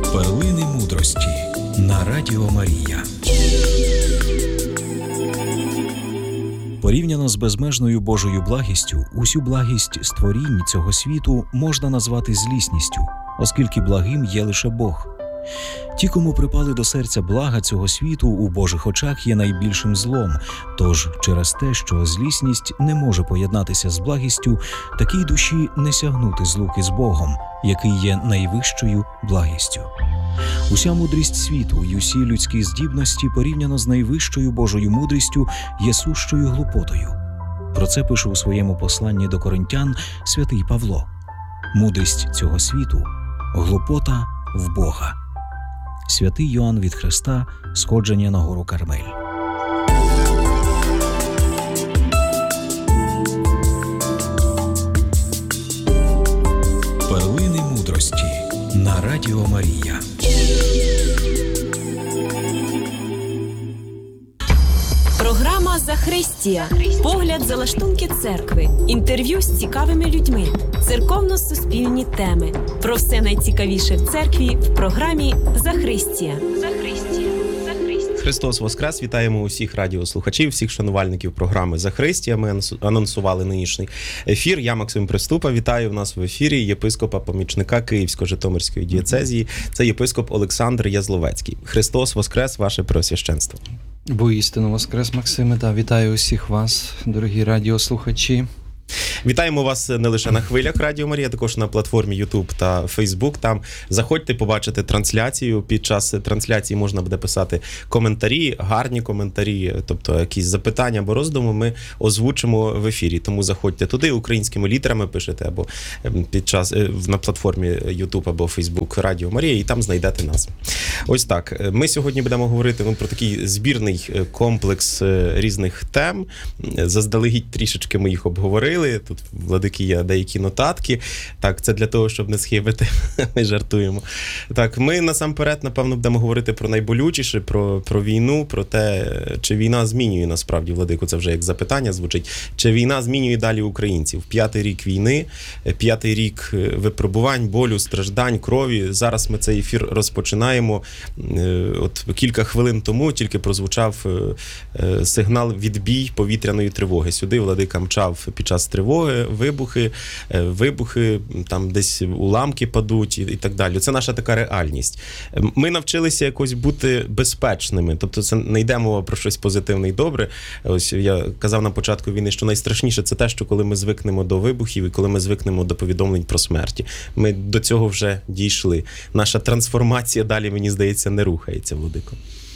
Перлини мудрості на Радіо Марія. Порівняно з безмежною Божою благістю, усю благість створінь цього світу можна назвати злісністю, оскільки благим є лише Бог. Ті, кому припали до серця блага цього світу, у Божих очах є найбільшим злом. Тож, через те, що злісність не може поєднатися з благістю, такій душі не сягнути злуки з Богом, який є найвищою благістю. Уся мудрість світу і усі людські здібності, порівняно з найвищою Божою мудрістю, є сущою глупотою. Про це пише у своєму посланні до Коринтян святий Павло. Мудрість цього світу – глупота в Бога. Святий Йоанн від Хреста, сходження на гору Кармель. Перлини мудрості на Радіо Марія. Програма «Захристія». Погляд за лаштунки церкви. Інтерв'ю з цікавими людьми. Церковно-суспільні теми. Про все найцікавіше в церкві в програмі «Захристія». Христос Воскрес! Вітаємо усіх радіослухачів, всіх шанувальників програми «Захристія». Ми анонсували нинішній ефір. Я, Максим Приступа, вітаю в нас в ефірі єпископа-помічника Київсько-Житомирської дієцезії. Це єпископ Олександр Язловецький. Христос Воскрес! Ваше Преосвященство! Воістину Воскрес, Максиме, вітаю усіх вас, дорогі радіослухачі. Вітаємо вас не лише на хвилях Радіо Марія, також на платформі YouTube та Facebook. Там заходьте, побачите трансляцію. Під час трансляції можна буде писати коментарі, гарні коментарі, тобто якісь запитання або роздуми ми озвучимо в ефірі. Тому заходьте туди, українськими літерами пишете або під час на платформі YouTube або Facebook Радіо Марія, і там знайдете нас. Ось так. Ми сьогодні будемо говорити про такий збірний комплекс різних тем. Заздалегідь трішечки ми їх обговорили. Тут в владики є деякі нотатки. Так, це для того, щоб не схибити. Ми жартуємо. Так, ми насамперед, напевно, будемо говорити про найболючіше, про війну, про те, чи війна змінює насправді, владику, це вже як запитання звучить, чи війна змінює далі українців. 5-й рік війни, 5-й рік випробувань, болю, страждань, крові. Зараз ми цей ефір розпочинаємо. От кілька хвилин тому тільки прозвучав сигнал відбій повітряної тривоги. Сюди владика мчав під час тривоги, вибухи, там десь уламки падуть і так далі. Це наша така реальність. Ми навчилися якось бути безпечними, тобто це не йде мова про щось позитивне і добре. Ось я казав на початку війни, що найстрашніше це те, що коли ми звикнемо до вибухів і коли ми звикнемо до повідомлень про смерті. Ми до цього вже дійшли. Наша трансформація далі, мені здається, не рухається, владико.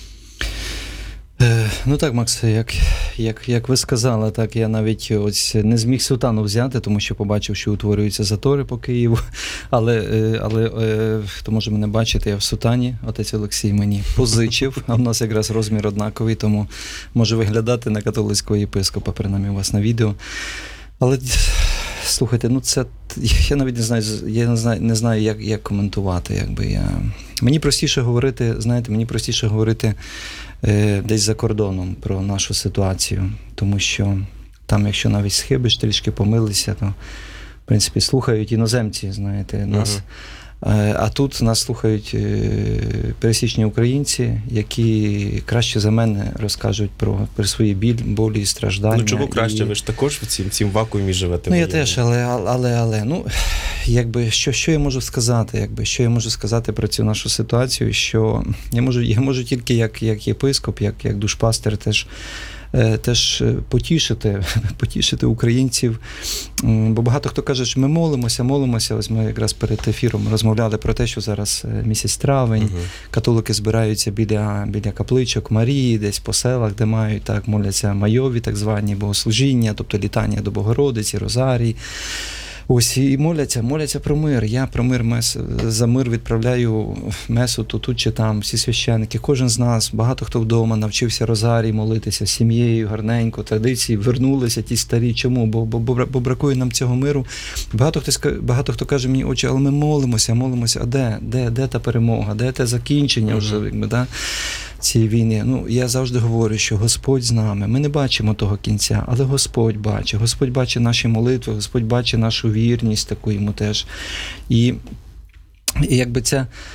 Ну так, Макс, як ви сказали, так я навіть ось не зміг сутану взяти, тому що побачив, що утворюються затори по Києву, але хто може мене бачити, я в сутані, отець Олексій мені позичив, а в нас якраз розмір однаковий, тому може виглядати на католицького єпископа, принаймні у вас на відео. Але слухайте, ну це я навіть не знаю, як коментувати, Мені простіше говорити десь за кордоном про нашу ситуацію, тому що там, якщо навіть схибиш, трішки помилися, то, в принципі, слухають іноземці, знаєте, нас. А тут нас слухають пересічні українці, які краще за мене розкажуть про свої болі і страждання. Ну чого краще? Ви ж також в цім вакуумі живете. Ну я теж, але, ну, що я можу сказати, що я можу сказати про цю нашу ситуацію, що я можу тільки як єпископ, як душпастер теж потішити українців. Бо багато хто каже, що ми молимося. Ось ми якраз перед ефіром розмовляли про те, що зараз місяць травень, католики збираються біля капличок Марії, десь по селах, де мають, так, моляться майові, так звані, богослужіння, тобто літання до Богородиці, Розарій. Ось, і моляться про мир. Я про мир, за мир відправляю месу тут чи там, всі священники. Кожен з нас, багато хто вдома навчився розарій молитися з сім'єю, гарненько, традиції, вернулися ті старі. Чому? Бо бракує нам цього миру. Багато хто каже мені, отче, але ми молимося, а де та перемога, де те закінчення вже, да? Цієї війни. Ну, я завжди говорю, що Господь з нами. Ми не бачимо того кінця, але Господь бачить. Господь бачить наші молитви, Господь бачить нашу вірність таку йому теж. І якби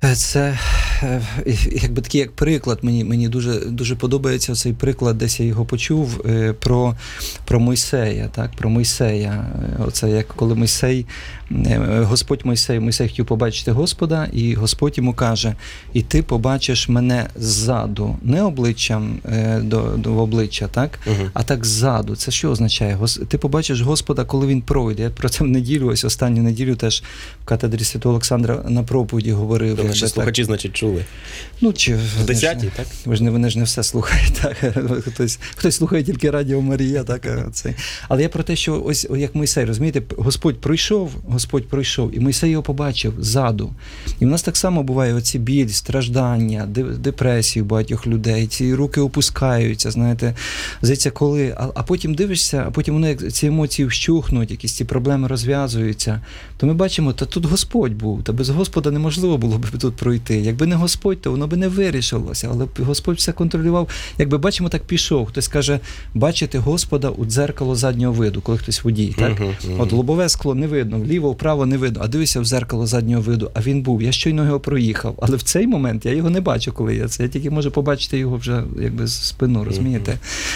Це якби такий як приклад. Мені дуже подобається цей приклад, десь я його почув, про Мойсея. Так? Про Мойсея. Оце як коли Господь Мойсей хотів побачити Господа, і Господь йому каже: і ти побачиш мене ззаду, не обличчям до обличчя, так? А так ззаду. Це що означає? Ти побачиш Господа, коли він пройде. Я про це в неділю, ось останню неділю теж в катедрі Святого Олександра на проповіді говорив. Наші слухачі, значить, чули. Ну, чи в 10-й, так? Вони ж не все слухають, так? Хтось слухає тільки Радіо Марія, так? Але я про те, що ось як Мойсей, розумієте, Господь пройшов, і Мойсей його побачив ззаду. І в нас так само буває оці біль, страждання, депресії у багатьох людей, ці руки опускаються, знаєте, здається, коли, а потім дивишся, а потім вони, ці емоції вщухнуть, якісь ці проблеми розв'язуються, то ми бачимо, та тут Господь був, та без Господа неможливо було б тут пройти. Якби не Господь, то воно би не вирішилося, але Господь все контролював. Якби бачимо, так пішов. Хтось каже, бачити Господа у дзеркало заднього виду, коли хтось водій, так? От лобове скло не видно, вліво, вправо не видно, а дивишся в дзеркало заднього виду, а він був, я щойно його проїхав, але в цей момент я його не бачу, коли я тільки можу побачити його вже якби з спину, розумієте?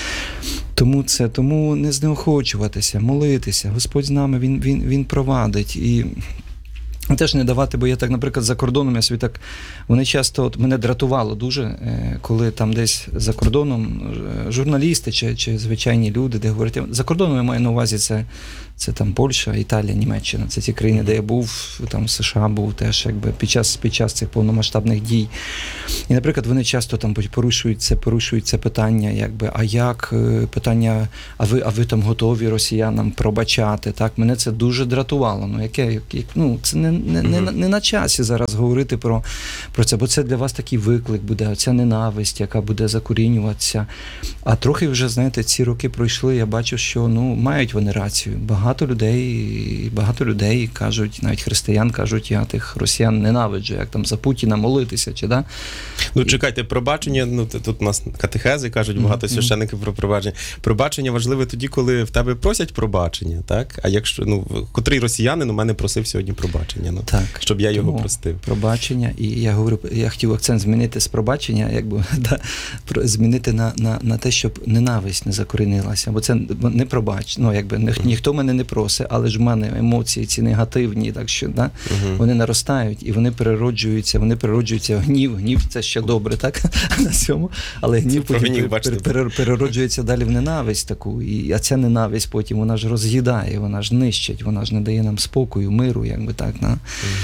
Тому не знеохочуватися, молитися. Господь з нами, він провадить. І теж не давати, бо я так, наприклад, за кордоном, я собі так, вони часто, мене дратувало дуже, коли там десь за кордоном журналісти чи звичайні люди, де говорять, за кордоном я маю на увазі це там Польща, Італія, Німеччина, це ті країни, де я був, там США був теж, якби під час цих повномасштабних дій. І, наприклад, вони часто там порушують це питання, якби, питання, а ви там готові росіянам пробачати, так? Мене це дуже дратувало. Це не на часі зараз говорити про це, бо це для вас такий виклик буде, ця ненависть, яка буде закорінюватися. А трохи вже, знаєте, ці роки пройшли, я бачу, що, мають вони рацію. Багато людей кажуть, навіть християн кажуть, я тих росіян ненавиджу, як там за Путіна молитися, чи да? Чекайте, пробачення, тут у нас катехези кажуть, багато священників про пробачення. Пробачення важливе тоді, коли в тебе просять пробачення, так? А якщо, котрий росіянин у мене просив сьогодні пробачення, так, щоб я його простив. Пробачення, і я хотів акцент змінити з пробачення, змінити на те, щоб ненависть не закорінилася, бо це не пробач, ніхто мене не просить, але ж в мене емоції ці негативні, так що, да, вони наростають, і вони перероджуються гнів це ще добре, так, на цьому, але гнів потім перероджується далі в ненависть таку, а ця ненависть потім, вона ж роз'їдає, вона ж нищить, вона ж не дає нам спокою, миру, якби так, на.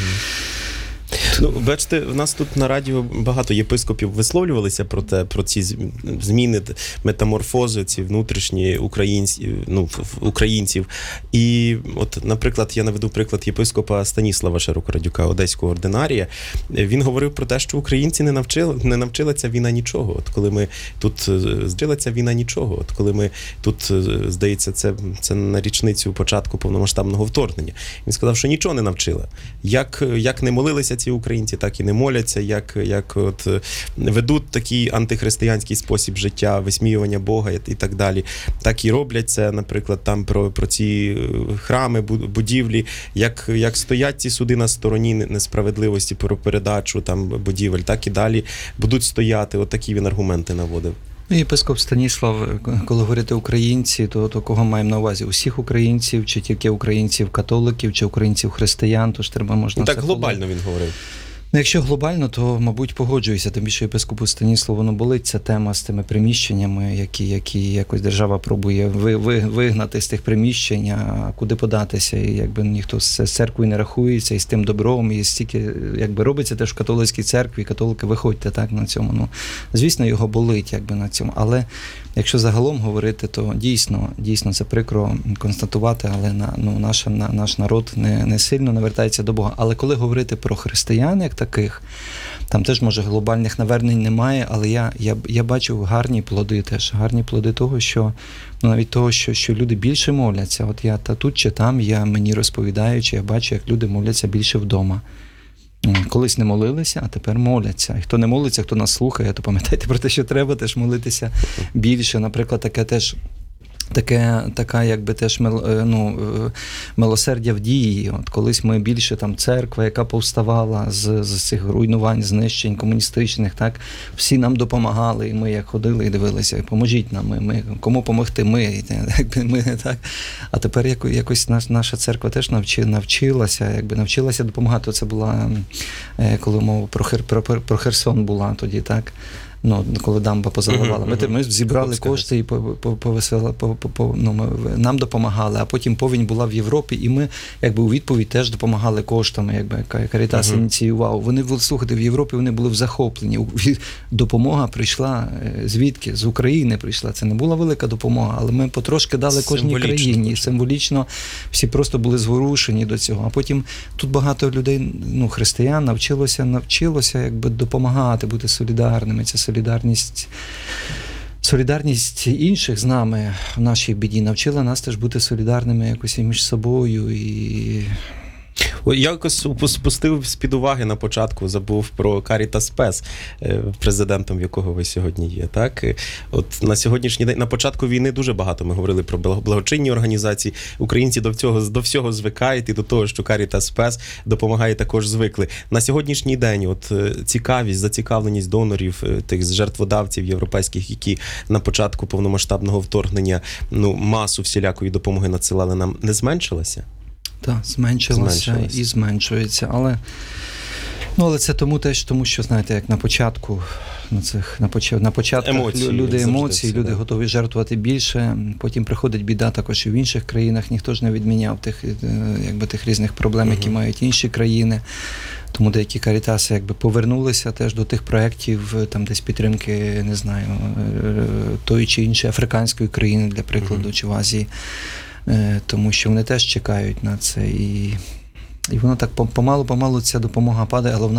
Бачите, в нас тут на радіо багато єпископів висловлювалися про ці зміни, метаморфози, ці внутрішні українців. І от, наприклад, я наведу приклад єпископа Станіслава Широкорадюка, одеського ординарія. Він говорив про те, що українці не навчили ця війна нічого. От коли ми тут здрила ця війна нічого. От коли ми тут, здається, це на річницю початку повномасштабного вторгнення. Він сказав, що нічого не навчила. Як не молилися ці українці, так і не моляться, як от ведуть такий антихристиянський спосіб життя, висміювання Бога і так далі. Так і роблять це, наприклад, там про ці храми, будівлі, як стоять ці суди на стороні несправедливості про передачу там будівель, так і далі будуть стояти. От такі він аргументи наводив. Єпископ Станіслав, коли говорити українці, то кого маємо на увазі? Усіх українців, чи тільки українців-католиків, чи українців-християн, то ж треба можна... Так глобально він говорив. Якщо глобально, то, мабуть, погоджуюся. Тим більше єпископу Станіславу болить ця тема з тими приміщеннями, які якось держава пробує вигнати з тих приміщень, а куди податися. І якби ніхто з церквою не рахується, і з тим добром, і стільки, якби робиться теж в католицькій церкві, католики виходьте так на цьому. Звісно, його болить якби на цьому. Але якщо загалом говорити, то дійсно це прикро констатувати, але наш народ не сильно навертається до Бога. Але коли говорити про християн як таких, там теж, може, глобальних навернень немає, але я бачу гарні плоди того, що навіть того, що люди більше моляться. От я тут чи там, мені розповідаючи, я бачу, як люди моляться більше вдома. Колись не молилися, а тепер моляться. І хто не молиться, хто нас слухає, то пам'ятайте про те, що треба теж молитися більше. Наприклад, таке теж така якби теж милосердя в дії. От колись ми більше там церква, яка повставала з цих руйнувань, знищень комуністичних, так, всі нам допомагали, і ми як ходили і дивилися, поможіть нам, ми кому помогти, ми, так. А тепер якось наша церква теж навчилася допомагати. Це була, коли мова про Херсон була тоді, так. Ну, коли дамба позаливала. Ми зібрали кошти і нам допомагали, а потім повінь була в Європі, і ми якби у відповідь теж допомагали коштами, якби Карітас ініціював. Вони були, слухайте, в Європі вони були в захопленні. Допомога прийшла звідки? З України прийшла. Це не була велика допомога, але ми потрошки дали кожній країні. Символічно всі просто були зворушені до цього. А потім тут багато людей, християн, навчилося якби допомагати, бути солідарними. Ця солідарність інших з нами в нашій біді навчила нас теж бути солідарними якось і між собою. І Я якось спустив з-під уваги на початку, забув про Caritas Spes, президентом якого ви сьогодні є. Так? От на сьогоднішній день, на початку війни дуже багато ми говорили про благочинні організації. Українці до всього звикають, і до того, що Caritas Spes допомагає, також звикли. На сьогоднішній день от зацікавленість донорів, тих жертводавців європейських, які на початку повномасштабного вторгнення масу всілякої допомоги надсилали нам, не зменшилася? Так, зменшилася і зменшується. Але це тому що, знаєте, як на початку люди емоції, люди готові жертвувати більше, потім приходить біда також і в інших країнах, ніхто ж не відміняв тих різних проблем, які мають інші країни. Тому деякі карітаси повернулися теж до тих проєктів, там десь підтримки, не знаю, тої чи іншої африканської країни, для прикладу, чи в Азії. Тому що вони теж чекають на це, і воно так помалу ця допомога падає, але вона